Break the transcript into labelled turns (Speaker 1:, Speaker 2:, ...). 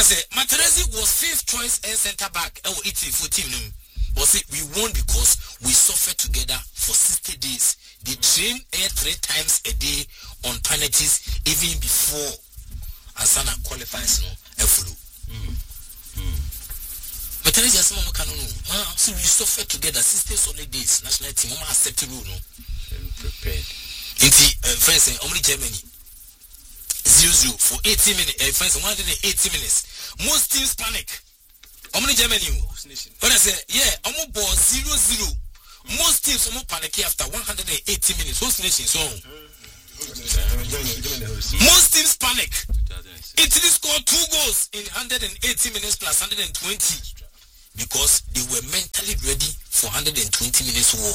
Speaker 1: I say Materazzi was 5th choice and centre back. For team. But see, we won because we suffered together for 60 days. They train 3 times a day on penalties even before Asana qualifies. Materazzi has some so we suffered together 60 solid days. National team accepted rule.
Speaker 2: Prepared.
Speaker 1: France only Germany 0-0 for 80 minutes. France 180 minutes. Most teams panic. Only Germany. When I say almost ball 0-0. Most teams panic after 180 minutes. Host nation most teams panic. Italy scored 2 goals in 180 minutes plus 120 because they were mentally ready for 120 minutes war.